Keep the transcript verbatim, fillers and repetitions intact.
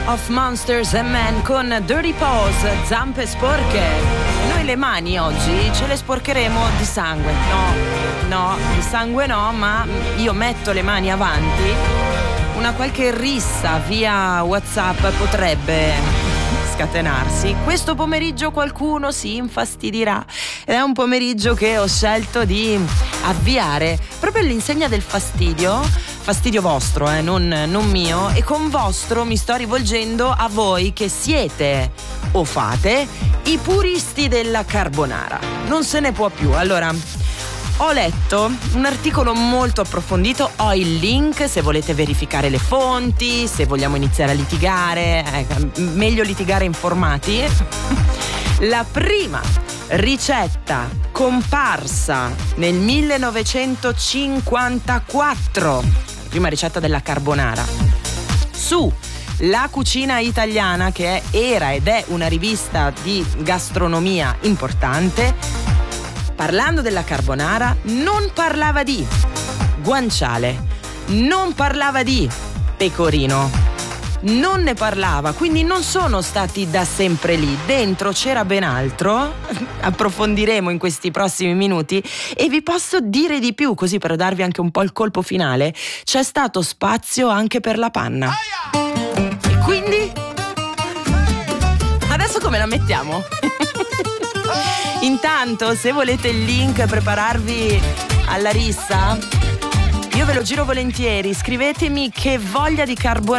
of Monsters and Men con Dirty Paws, zampe sporche. E noi le mani oggi ce le sporcheremo di sangue. No, no, di sangue no, ma io metto le mani avanti. Una qualche rissa via WhatsApp potrebbe scatenarsi. Questo pomeriggio qualcuno si infastidirà ed è un pomeriggio che ho scelto di avviare proprio all'insegna del fastidio, fastidio vostro, eh, non, non mio, e con vostro mi sto rivolgendo a voi che siete o fate i puristi della carbonara. Non se ne può più. Allora, ho letto un articolo molto approfondito, ho il link se volete verificare le fonti, se vogliamo iniziare a litigare, eh, meglio litigare informati. La prima ricetta comparsa nel millenovecentocinquantaquattro, prima ricetta della carbonara, su La Cucina Italiana, che è, era ed è una rivista di gastronomia importante. Parlando della carbonara, non parlava di guanciale, non parlava di pecorino, non ne parlava, quindi non sono stati da sempre lì. Dentro c'era ben altro, approfondiremo in questi prossimi minuti e vi posso dire di più, così per darvi anche un po' il colpo finale. C'è stato spazio anche per la panna. E quindi adesso come la mettiamo? Intanto, se volete il link e prepararvi alla rissa, io ve lo giro volentieri. Scrivetemi che voglia di carbonara